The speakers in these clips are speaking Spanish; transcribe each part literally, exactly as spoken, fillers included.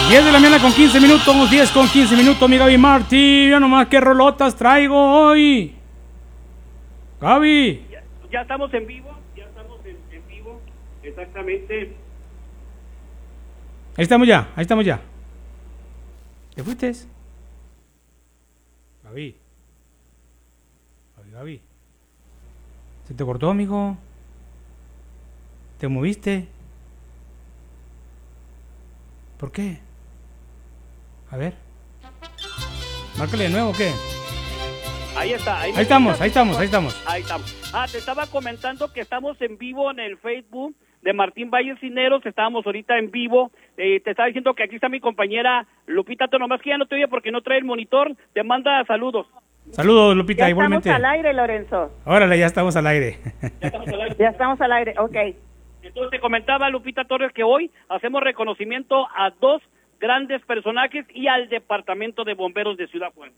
diez de la mañana con quince minutos, diez con quince minutos, mi Gaby Martí. Ya nomás qué rolotas traigo hoy. Gaby. Ya, ya estamos en vivo, ya estamos en, en vivo, exactamente. Ahí estamos ya, ahí estamos ya. ¿Te fuiste? Gaby. Gaby, Gaby. ¿Se te cortó, amigo? ¿Te moviste? ¿Por qué? A ver. Márcale de nuevo, ¿o qué? Ahí está. Ahí, ahí estamos, ahí estamos, ahí estamos. Ahí estamos. Ah, te estaba comentando que estamos en vivo en el Facebook de Martín Valle Cineros. Estábamos ahorita en vivo. Eh, te estaba diciendo que aquí está mi compañera Lupita, tú nomás que ya no te oye porque no trae el monitor. Te manda saludos. Saludos, Lupita, ya igualmente. Ya estamos al aire, Lorenzo. Órale, ya estamos al aire. Ya estamos al aire. Ya estamos al aire, ok. Entonces te comentaba, Lupita Torres, que hoy hacemos reconocimiento a dos grandes personajes y al Departamento de Bomberos de Ciudad Juárez.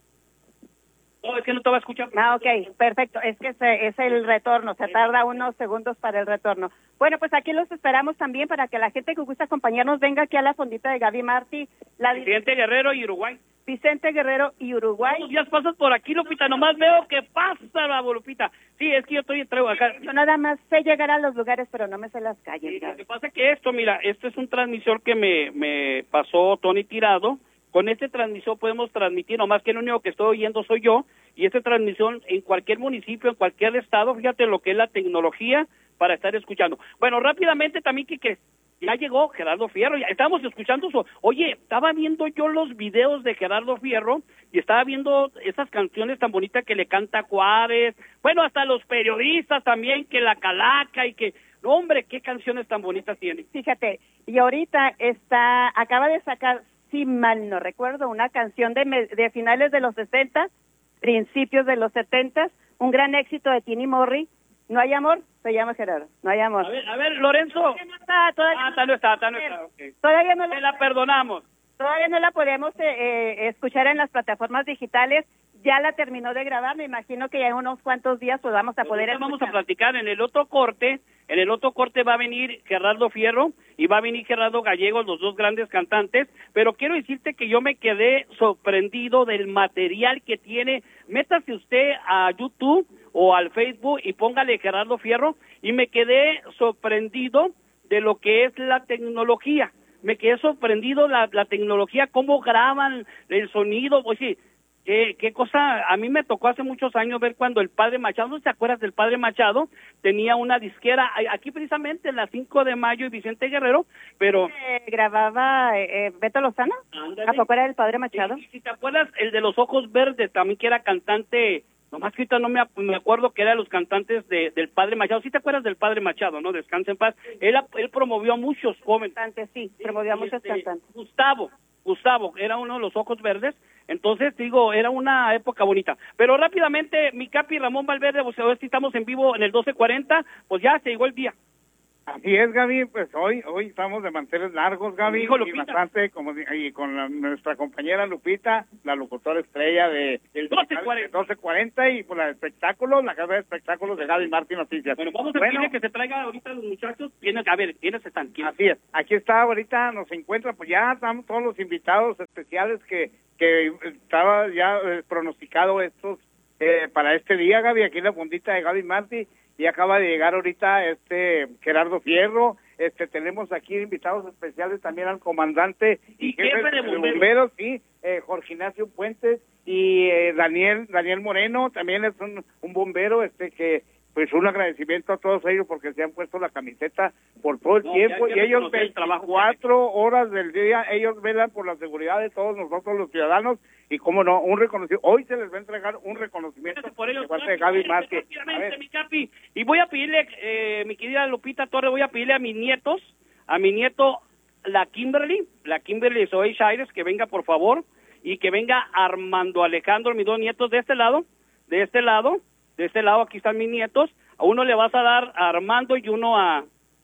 No, es que no te va a escuchar. Ah, ok, perfecto. Es que se, es el retorno, se tarda unos segundos para el retorno. Bueno, pues aquí los esperamos también para que la gente que gusta acompañarnos venga aquí a la fondita de Gaby Martí. La Vicente Guerrero y Uruguay. Vicente Guerrero y Uruguay. Todos los días pasas por aquí, Lupita, nomás veo que pasa, la Lupita. Sí, es que yo estoy traigo acá. Yo nada más sé llegar a los lugares, pero no me sé las calles. Sí, lo que pasa es que esto, mira, este es un transmisor que me, me pasó Tony Tirado. Con este transmisor podemos transmitir, nomás que el único que estoy oyendo soy yo, y esta transmisión en cualquier municipio, en cualquier estado, fíjate lo que es la tecnología para estar escuchando. Bueno, rápidamente también que, que ya llegó Gerardo Fierro, ya estábamos escuchando su... Oye, estaba viendo yo los videos de Gerardo Fierro y estaba viendo esas canciones tan bonitas que le canta Juárez, bueno, hasta los periodistas también, que la calaca y que... No, hombre, qué canciones tan bonitas tiene. Fíjate, y ahorita está, acaba de sacar, si mal no recuerdo, una canción de, de finales de los sesenta, principios de los setenta, un gran éxito de Tini Morri. No hay amor, se llama Gerardo. No hay amor. A ver, a ver, Lorenzo. Todavía no está, todavía ah, tal no está, tal no está. Okay. Todavía no la, la perdonamos. Todavía no la podemos eh, eh, escuchar en las plataformas digitales. Ya la terminó de grabar, me imagino que ya en unos cuantos días pues vamos a pues poder vamos a platicar en el otro corte. En el otro corte va a venir Gerardo Fierro y va a venir Gerardo Gallegos, los dos grandes cantantes, pero quiero decirte que yo me quedé sorprendido del material que tiene. Métase usted a YouTube o al Facebook y póngale Gerardo Fierro, y me quedé sorprendido de lo que es la tecnología. Me quedé sorprendido la, la tecnología, cómo graban el sonido. Pues sí, Qué, qué cosa, a mí me tocó hace muchos años ver cuando el Padre Machado, ¿no te acuerdas del Padre Machado? Tenía una disquera, aquí precisamente en la cinco de mayo y Vicente Guerrero, pero... Eh, ¿Grababa eh, Beto Lozano? Ándale. ¿A poco era el Padre Machado? Y, y si te acuerdas, el de los ojos verdes, también que era cantante, nomás que ahorita no me, me acuerdo que era los cantantes de, del Padre Machado. ¿Sí te acuerdas del Padre Machado, no? Descansa en paz. Él, él promovió a muchos jóvenes. Cantantes, sí, promovió a muchos este, cantantes. Gustavo. Gustavo, era uno de los ojos verdes, entonces digo, era una época bonita. Pero rápidamente, mi capi Ramón Valverde, pues hoy estamos en vivo en el doce cuarenta, pues ya se llegó el día. Así es, Gaby, pues hoy hoy estamos de manteles largos, Gaby, Hijo, y bastante, como y con la, nuestra compañera Lupita, la locutora estrella de el doce cuarenta, doce cuarenta y por la espectáculos, la casa de espectáculos de Gaby Martí Noticias. Bueno, vamos a pedirle bueno, que se traiga ahorita los muchachos. ¿Quiénes, a ver, ¿quiénes están? ¿Quiénes? Así es, aquí está ahorita, nos encuentra, pues ya estamos todos los invitados especiales que, que estaba ya eh, pronosticado estos eh, para este día, Gaby, aquí en la fondita de Gaby Martí. Y acaba de llegar ahorita este Gerardo Fierro, este tenemos aquí invitados especiales también al comandante y jefe, jefe de bomberos, de bomberos sí, eh, Jorge Ignacio Puentes y eh, Daniel Daniel Moreno, también es un, un bombero este que pues un agradecimiento a todos ellos porque se han puesto la camiseta por todo el no, tiempo y ellos veinticuatro horas del día, ellos velan por la seguridad de todos nosotros los ciudadanos y cómo no, un reconocimiento, hoy se les va a entregar un reconocimiento por ellos, de parte de Gaby Martí. Mi capi, y voy a pedirle, eh, mi querida Lupita Torres, voy a pedirle a mis nietos, a mi nieto, la Kimberly, la Kimberly Zoe Shires, que venga por favor, y que venga Armando Alejandro, mis dos nietos de este lado, de este lado, de este lado, aquí están mis nietos, a uno le vas a dar a Armando y uno a,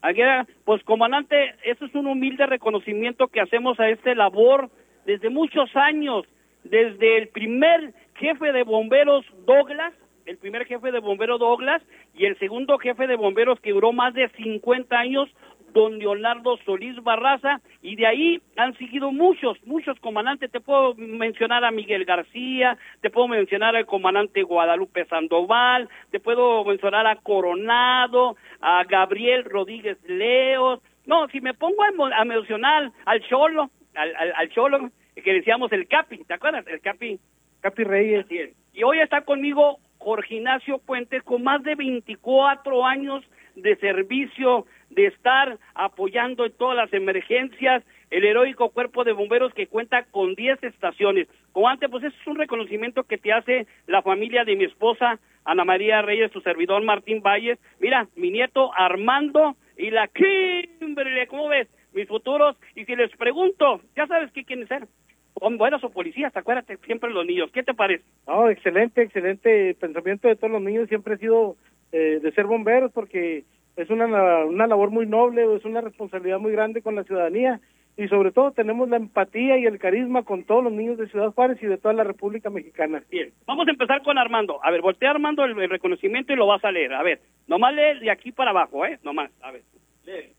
a pues comandante, eso es un humilde reconocimiento que hacemos a este labor desde muchos años, desde el primer jefe de bomberos Douglas, el primer jefe de bomberos Douglas, y el segundo jefe de bomberos que duró más de cincuenta años, don Leonardo Solís Barraza, y de ahí han seguido muchos, muchos comandantes. Te puedo mencionar a Miguel García, te puedo mencionar al comandante Guadalupe Sandoval, te puedo mencionar a Coronado, a Gabriel Rodríguez Leos. No, si me pongo a, a mencionar al Cholo, al, al, al Cholo, que decíamos el Capi, ¿te acuerdas? El Capi. Capi Reyes. Así es. Y hoy está conmigo Jorge Ignacio Puentes, con más de veinticuatro años de servicio, de estar apoyando en todas las emergencias, el heroico cuerpo de bomberos que cuenta con diez estaciones. Como antes, pues eso es un reconocimiento que te hace la familia de mi esposa, Ana María Reyes, su servidor Martín Valles. Mira, mi nieto Armando y la Kimberly, ¿cómo ves? Mis futuros, y si les pregunto, ya sabes qué quieren ser. Bomberos o policías, acuérdate, siempre los niños. ¿Qué te parece? No, excelente, excelente pensamiento de todos los niños. Siempre ha sido eh, de ser bomberos, porque es una, una labor muy noble, es una responsabilidad muy grande con la ciudadanía, y sobre todo tenemos la empatía y el carisma con todos los niños de Ciudad Juárez y de toda la República Mexicana. Bien, vamos a empezar con Armando. A ver, voltea Armando el, el reconocimiento y lo vas a leer. A ver, nomás lee de aquí para abajo, ¿eh? Nomás, a ver. Lee.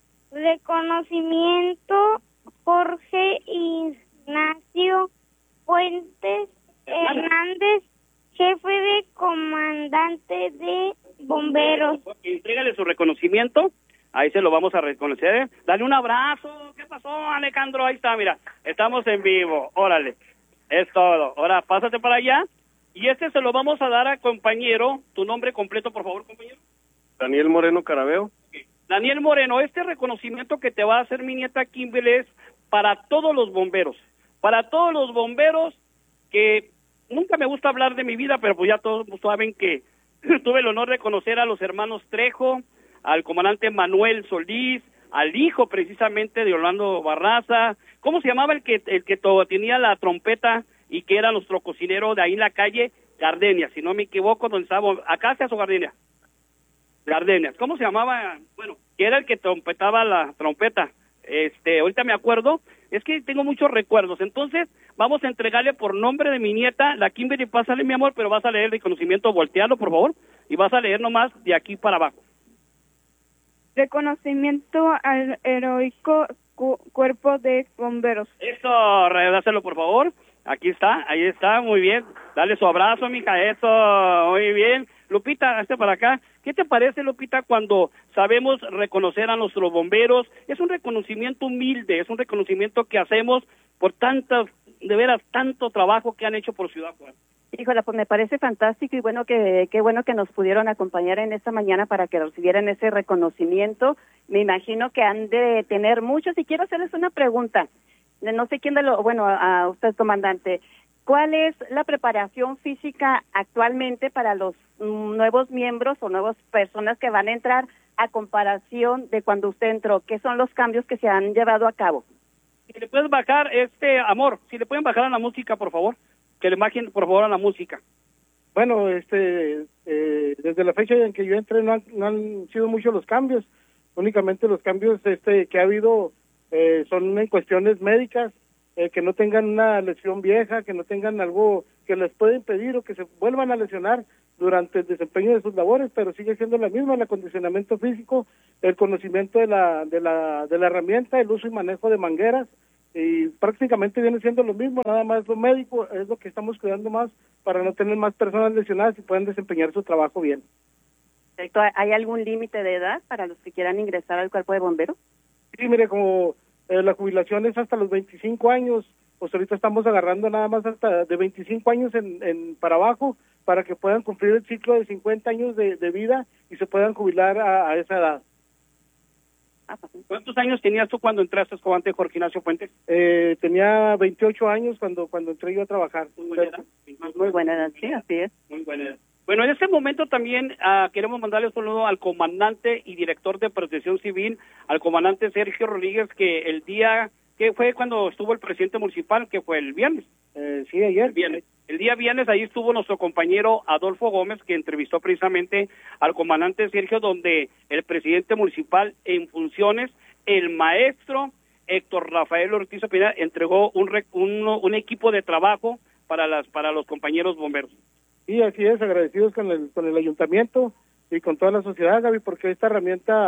Reconocimiento Jorge Ignacio Puentes Hernández, jefe de comandante de bomberos. Entrégale su reconocimiento, ahí se lo vamos a reconocer, ¿eh? Dale un abrazo. ¿Qué pasó, Alejandro? Ahí está, mira, estamos en vivo, órale, es todo. Ahora, pásate para allá, y este se lo vamos a dar a compañero. Tu nombre completo, por favor, compañero. Daniel Moreno Carabeo. Okay. Daniel Moreno, este reconocimiento que te va a hacer mi nieta Kimberly es para todos los bomberos, para todos los bomberos que nunca me gusta hablar de mi vida, pero pues ya todos saben que tuve el honor de conocer a los hermanos Trejo, al comandante Manuel Solís, al hijo precisamente de Orlando Barraza. ¿Cómo se llamaba el que el que todo, tenía la trompeta y que era nuestro cocinero de ahí en la calle? Gardenia, si no me equivoco, donde estaba, ¿Acacias o Gardenia? Gardenias. ¿Cómo se llamaba? Bueno, que era el que trompetaba la trompeta. Este, ahorita me acuerdo, es que tengo muchos recuerdos. Entonces, vamos a entregarle por nombre de mi nieta, la Kimberly, pásale, mi amor, pero vas a leer el reconocimiento, voltealo, por favor, y vas a leer nomás de aquí para abajo. Reconocimiento al heroico cu cuerpo de bomberos. Eso, redáselo, por favor. Aquí está, ahí está, muy bien. Dale su abrazo, mija, eso, muy bien. Lupita, hazte para acá. ¿Qué te parece, Lupita, cuando sabemos reconocer a nuestros bomberos? Es un reconocimiento humilde, es un reconocimiento que hacemos por tantas, de veras, tanto trabajo que han hecho por Ciudad Juárez. Híjole, pues me parece fantástico y bueno que qué bueno que nos pudieron acompañar en esta mañana para que recibieran ese reconocimiento. Me imagino que han de tener muchos, y quiero hacerles una pregunta. No sé quién de lo, bueno, a usted, comandante, ¿cuál es la preparación física actualmente para los mm, nuevos miembros o nuevas personas que van a entrar a comparación de cuando usted entró? ¿Qué son los cambios que se han llevado a cabo? Si le puedes bajar, este, amor, si le pueden bajar a la música, por favor, que le bajen, por favor, a la música. Bueno, este, eh, desde la fecha en que yo entré no han, no han sido muchos los cambios, únicamente los cambios este que ha habido eh, son en cuestiones médicas, eh, que no tengan una lesión vieja, que no tengan algo que les pueda impedir o que se vuelvan a lesionar durante el desempeño de sus labores, pero sigue siendo la misma, el acondicionamiento físico, el conocimiento de la, de la, de la herramienta, el uso y manejo de mangueras, y prácticamente viene siendo lo mismo, nada más lo médico es lo que estamos cuidando más para no tener más personas lesionadas y puedan desempeñar su trabajo bien. Perfecto. ¿Hay algún límite de edad para los que quieran ingresar al cuerpo de bomberos? Sí, mire, como eh, la jubilación es hasta los veinticinco años, pues ahorita estamos agarrando nada más hasta de veinticinco años en, en para abajo, para que puedan cumplir el ciclo de cincuenta años de, de vida y se puedan jubilar a, a esa edad. ¿Cuántos años tenías tú cuando entraste, comandante Jorge Ignacio Puentes? Eh, tenía veintiocho años cuando cuando entré yo a trabajar. Muy buena edad. Muy buena edad, sí, así es. Muy buena edad. Bueno, en este momento también uh, queremos mandarle un saludo al comandante y director de Protección Civil, al comandante Sergio Rodríguez, que el día, que fue cuando estuvo el presidente municipal, que fue el viernes. Eh, sí, ayer. El viernes. El día viernes ahí estuvo nuestro compañero Adolfo Gómez, que entrevistó precisamente al comandante Sergio, donde el presidente municipal en funciones, el maestro Héctor Rafael Ortiz Pineda, entregó un, un, un equipo de trabajo para las para los compañeros bomberos. Sí, así es, agradecidos con el con el ayuntamiento y con toda la sociedad, Gaby, porque esta herramienta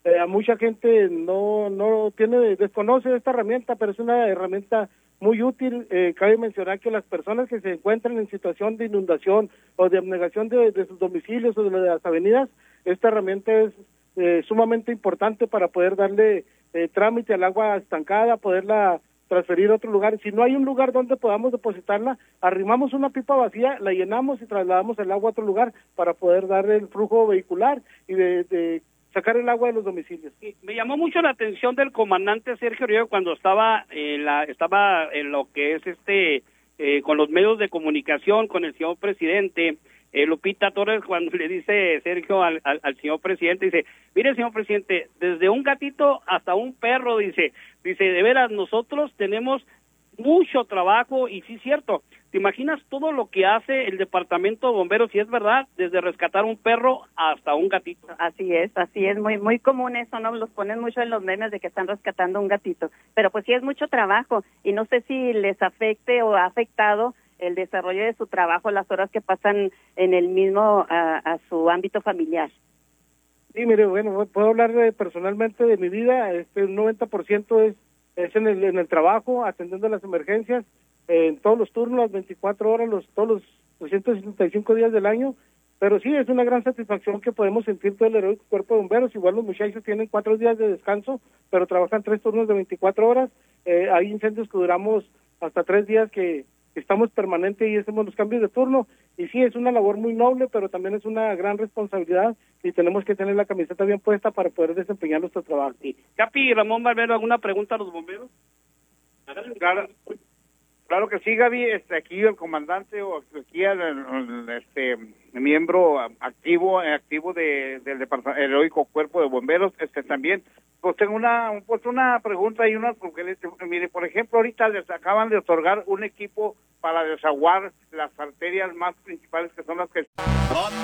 eh, a mucha gente no no tiene desconoce esta herramienta, pero es una herramienta muy útil. Eh, cabe mencionar que las personas que se encuentran en situación de inundación o de abnegación de, de sus domicilios o de las avenidas, esta herramienta es eh, sumamente importante para poder darle eh, trámite al agua estancada, poderla transferir a otro lugar. Si no hay un lugar donde podamos depositarla, arrimamos una pipa vacía, la llenamos y trasladamos el agua a otro lugar para poder darle el flujo vehicular y de, de sacar el agua de los domicilios. Sí, me llamó mucho la atención del comandante Sergio Uribe cuando estaba en la estaba en lo que es este eh, con los medios de comunicación, con el señor presidente. Eh, Lupita Torres, cuando le dice Sergio al, al, al señor presidente, dice, mire señor presidente, desde un gatito hasta un perro, dice, dice, de veras, nosotros tenemos mucho trabajo, y sí es cierto, ¿te imaginas todo lo que hace el departamento de bomberos? Y es verdad, desde rescatar un perro hasta un gatito. Así es, así es, muy muy común eso, ¿no? Los ponen mucho en los memes de que están rescatando un gatito, pero pues sí es mucho trabajo, y no sé si les afecte o ha afectado el desarrollo de su trabajo, las horas que pasan en el mismo, a, a su ámbito familiar. Sí, mire, bueno, puedo hablar de, personalmente de mi vida. Este, un noventa por ciento es, es en, el, en el trabajo, atendiendo las emergencias, eh, en todos los turnos, las veinticuatro horas, los todos los trescientos sesenta y cinco días del año, pero sí, es una gran satisfacción que podemos sentir todo el heroico cuerpo de bomberos. Igual los muchachos tienen cuatro días de descanso, pero trabajan tres turnos de veinticuatro horas, eh, hay incendios que duramos hasta tres días que estamos permanentes y hacemos los cambios de turno, y sí, es una labor muy noble, pero también es una gran responsabilidad y tenemos que tener la camiseta bien puesta para poder desempeñar nuestro trabajo. Sí. Capi, Ramón Barbero, ¿alguna pregunta a los bomberos? Claro, claro que sí, Gaby. Este, aquí el comandante o aquí el, el, este miembro activo activo de, del departamento heroico cuerpo de bomberos, este también pues tengo una pues una pregunta y una porque les, mire, por ejemplo, ahorita les acaban de otorgar un equipo para desaguar las arterias más principales, que son las que